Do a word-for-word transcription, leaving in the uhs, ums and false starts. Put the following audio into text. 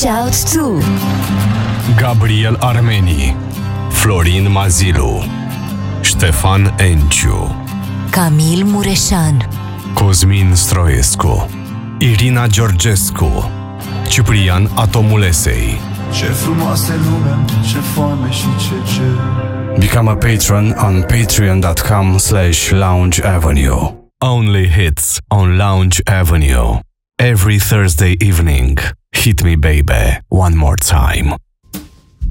Shout to Gabriel Armeni, Florin Mazilu, Ștefan Enciu, Camil Mureșan, Cosmin Stroiescu, Irina Georgescu, Ciprian Atomulesei. Ce frumoasă lume, ce foame și ce cer. Become a patron on patreon.com slash Lounge Avenue. Only hits on Lounge Avenue. Every Thursday evening. Hit me baby, one more time.